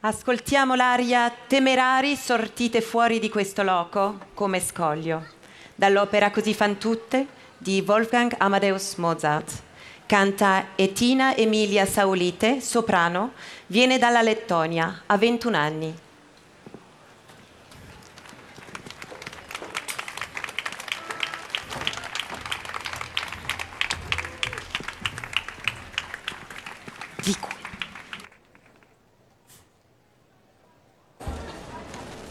Ascoltiamo l'aria Temerari sortite fuori di questo loco come scoglio, dall'opera Così fan tutte di Wolfgang Amadeus Mozart. Canta Etina Emilia Saulite, soprano, viene dalla Lettonia, ha 21 anni. Di cui